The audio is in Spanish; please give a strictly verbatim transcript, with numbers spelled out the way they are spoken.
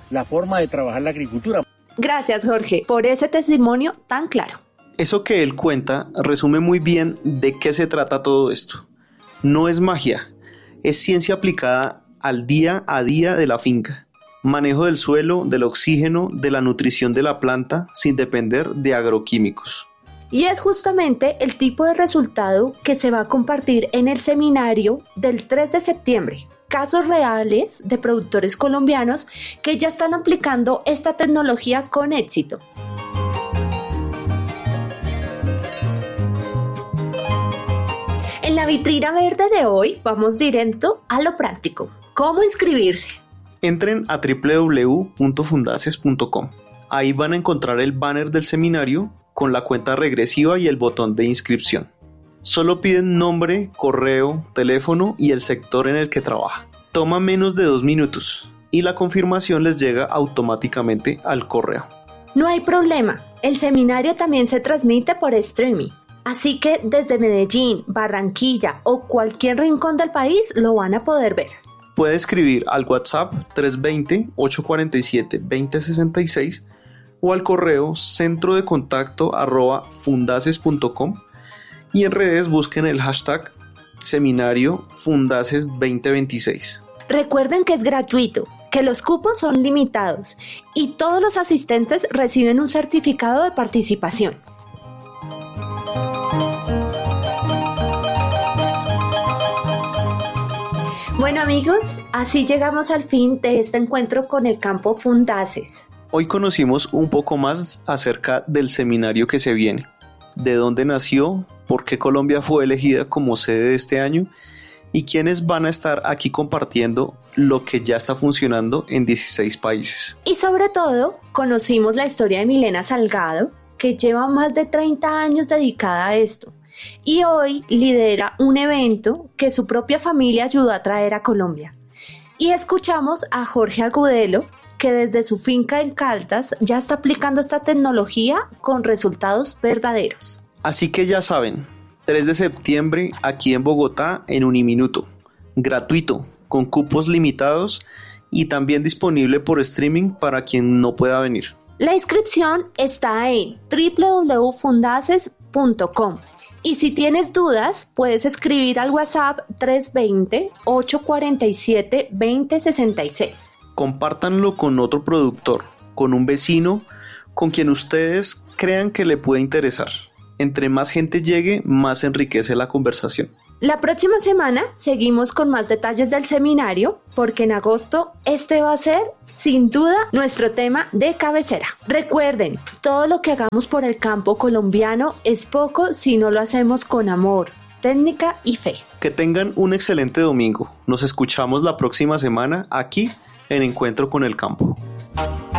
la forma de trabajar la agricultura. Gracias, Jorge, por ese testimonio tan claro. Eso que él cuenta resume muy bien de qué se trata todo esto. No es magia, es ciencia aplicada al día a día de la finca. Manejo del suelo, del oxígeno, de la nutrición de la planta sin depender de agroquímicos. Y es justamente el tipo de resultado que se va a compartir en el seminario del tres de septiembre. Casos reales de productores colombianos que ya están aplicando esta tecnología con éxito. En la vitrina verde de hoy vamos directo a lo práctico. ¿Cómo inscribirse? Entren a doble u doble u doble u punto fundaces punto com. Ahí van a encontrar el banner del seminario con la cuenta regresiva y el botón de inscripción. Solo piden nombre, correo, teléfono y el sector en el que trabaja. Toma menos de dos minutos y la confirmación les llega automáticamente al correo. No hay problema, el seminario también se transmite por streaming. Así que desde Medellín, Barranquilla o cualquier rincón del país lo van a poder ver. Puede escribir al WhatsApp tres dos cero, ocho cuatro siete, dos cero seis seis o al correo centro de contacto arroba fundaces punto com y en redes busquen el hashtag seminario fundaces veinte veintiséis. Recuerden que es gratuito, que los cupos son limitados y todos los asistentes reciben un certificado de participación. Bueno amigos, así llegamos al fin de este encuentro con el campo Fundaces. Hoy conocimos un poco más acerca del seminario que se viene, de dónde nació, por qué Colombia fue elegida como sede de este año y quiénes van a estar aquí compartiendo lo que ya está funcionando en dieciséis países. Y sobre todo, conocimos la historia de Milena Salgado, que lleva más de treinta años dedicada a esto. Y hoy lidera un evento que su propia familia ayudó a traer a Colombia. Y escuchamos a Jorge Agudelo, que desde su finca en Caldas ya está aplicando esta tecnología con resultados verdaderos. Así que ya saben, tres de septiembre aquí en Bogotá en Uniminuto, gratuito, con cupos limitados y también disponible por streaming para quien no pueda venir. La inscripción está en doble u doble u doble u punto fundaces punto com. Y si tienes dudas, puedes escribir al WhatsApp tres dos cero, ocho cuatro siete, dos cero seis seis. Compártanlo con otro productor, con un vecino, con quien ustedes crean que le puede interesar. Entre más gente llegue, más enriquece la conversación. La próxima semana seguimos con más detalles del seminario, porque en agosto este va a ser, sin duda, nuestro tema de cabecera. Recuerden, todo lo que hagamos por el campo colombiano es poco si no lo hacemos con amor, técnica y fe. Que tengan un excelente domingo. Nos escuchamos la próxima semana aquí en Encuentro con el Campo.